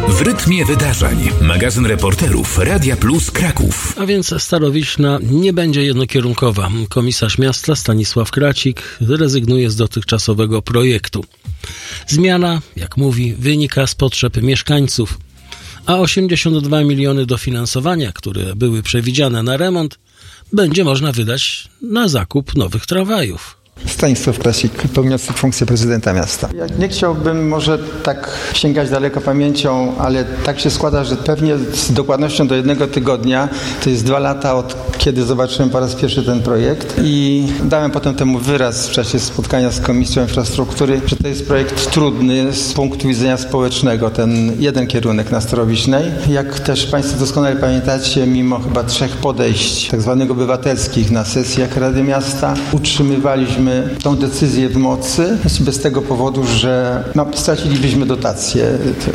W rytmie wydarzeń. Magazyn reporterów Radia Plus Kraków. A więc Starowiśna nie będzie jednokierunkowa. Komisarz miasta Stanisław Kracik rezygnuje z dotychczasowego projektu. Zmiana, jak mówi, wynika z potrzeb mieszkańców, a 82 miliony dofinansowania, które były przewidziane na remont, będzie można wydać na zakup nowych tramwajów. Stanisław Kracik, pełniący funkcję prezydenta miasta. Ja nie chciałbym może tak sięgać daleko pamięcią, ale tak się składa, że pewnie z dokładnością do 1 tygodnia, to jest 2 lata od kiedy zobaczyłem po raz pierwszy ten projekt i dałem potem temu wyraz w czasie spotkania z Komisją Infrastruktury, że to jest projekt trudny z punktu widzenia społecznego, ten jeden kierunek na Starowiśnej. Jak też Państwo doskonale pamiętacie, mimo chyba 3 podejść tak zwanych obywatelskich na sesjach Rady Miasta, utrzymywaliśmy tą decyzję w mocy bez tego powodu, że stracilibyśmy dotację,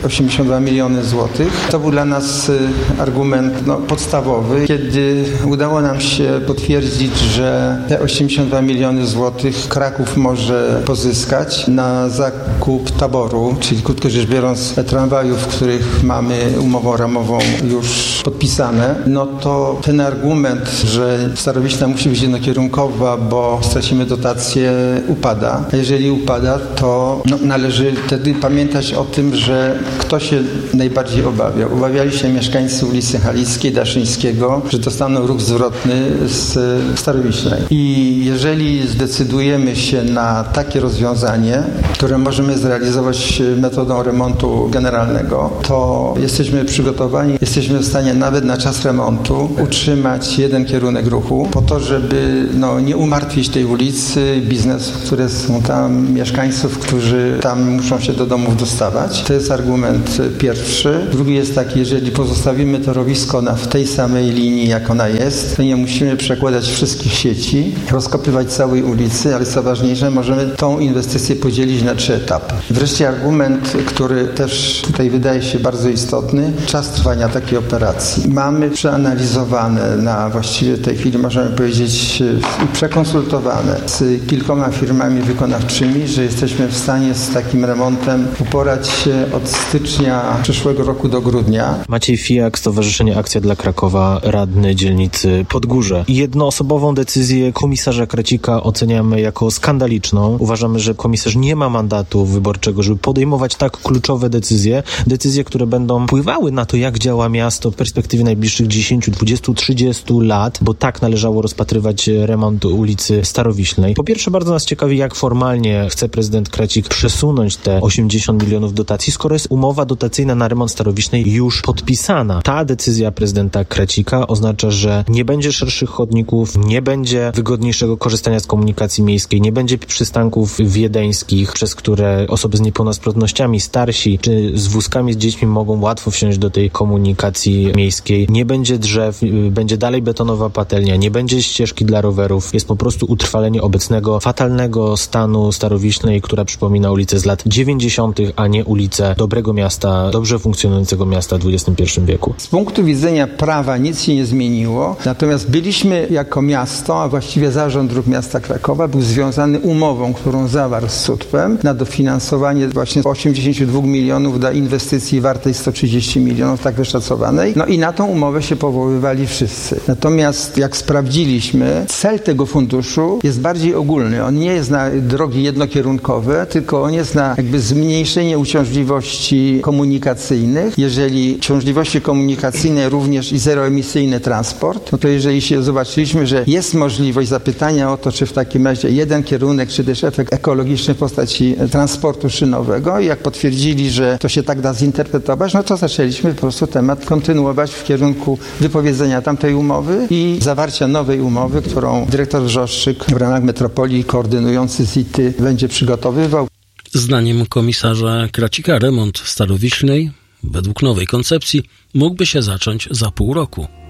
82 miliony złotych. To był dla nas argument podstawowy. Kiedy udało nam się potwierdzić, że te 82 miliony złotych Kraków może pozyskać na zakup taboru, czyli krótko rzecz biorąc tramwajów, których mamy umową ramową już podpisane, to ten argument, że Starowiśna musi być jednokierunkowa, bo stracimy dotację, upada. A jeżeli upada, to należy wtedy pamiętać o tym, że kto się najbardziej obawiał. Obawiali się mieszkańcy ulicy Halickiej, Daszyńskiego, że dostaną ruch zwrotny z Starowiśnej. I jeżeli zdecydujemy się na takie rozwiązanie, które możemy zrealizować metodą remontu generalnego, to jesteśmy przygotowani, jesteśmy w stanie nawet na czas remontu utrzymać jeden kierunek ruchu, po to, żeby nie umartwić tej ulicy, biznesów, które są tam, mieszkańców, którzy tam muszą się do domów dostawać. To jest argument pierwszy. Drugi jest taki, jeżeli pozostawimy torowisko w tej samej linii, jak ona jest, to nie musimy przekładać wszystkich sieci, rozkopywać całej ulicy, ale co ważniejsze, możemy tą inwestycję podzielić na 3 etapy. Wreszcie argument, który też tutaj wydaje się bardzo istotny, czas trwania takiej operacji. Mamy przeanalizowane właściwie w tej chwili możemy powiedzieć i przekonsultowane z kilkoma firmami wykonawczymi, że jesteśmy w stanie z takim remontem uporać się od stycznia przyszłego roku do grudnia. Maciej Fijak, Stowarzyszenie Akcja dla Krakowa, radny dzielnicy Podgórze. Jednoosobową decyzję komisarza Kracika oceniamy jako skandaliczną. Uważamy, że komisarz nie ma mandatu wyborczego, żeby podejmować tak kluczowe decyzje, które będą wpływały na to, jak działa miasto w perspektywie najbliższych 10, 20, 30 lat, bo tak należało rozpatrywać remont ulicy Starowiśnej. Po pierwsze, bardzo nas ciekawi, jak formalnie chce prezydent Kracik przesunąć te 80 milionów dotacji, skoro jest umowa dotacyjna na remont Starowiśnej już podpisana. Ta decyzja prezydenta Kracika oznacza, że nie będzie szerszych chodników, nie będzie wygodniejszego korzystania z komunikacji miejskiej, nie będzie przystanków wiedeńskich, przez które osoby z niepełnosprawnościami, starsi czy z wózkami z dziećmi mogą łatwo wsiąść do tej komunikacji miejskiej. Nie będzie drzew, będzie dalej betonowa patelnia, nie będzie ścieżki dla rowerów. Jest po prostu utrwalenie obecnego fatalnego stanu Starowiśnej, która przypomina ulicę z lat 90., a nie ulicę dobrego miasta, dobrze funkcjonującego miasta w XXI wieku. Z punktu widzenia prawa nic się nie zmieniło, natomiast byliśmy jako miasto, a właściwie Zarząd Dróg Miasta Krakowa był związany umową, którą zawarł z SUTP-em na dofinansowanie właśnie 82 milionów dla inwestycji wartej 130 milionów, tak wyszacowanej. I na tą umowę się powoływali wszyscy. Natomiast jak sprawdziliśmy, cel tego funduszu jest bardziej ogólny. On nie jest na drogi jednokierunkowe, tylko on jest na zmniejszenie uciążliwości komunikacyjnych. Jeżeli uciążliwości komunikacyjne również i zeroemisyjny transport, to jeżeli się zobaczyliśmy, że jest możliwość zapytania o to, czy w takim razie jeden kierunek, czy też efekt ekologiczny w postaci transportu szynowego i jak potwierdzili, że to się tak da zinterpretować, to zaczęliśmy po prostu temat kontynuować w kierunku wypowiedzenia tamtej umowy i zawarcia nowej umowy, którą dyrektor Wrzosczyk w ramach metropolii koordynujący ZIT-y będzie przygotowywał. Zdaniem komisarza Kracika remont Starowiśnej według nowej koncepcji mógłby się zacząć za pół roku.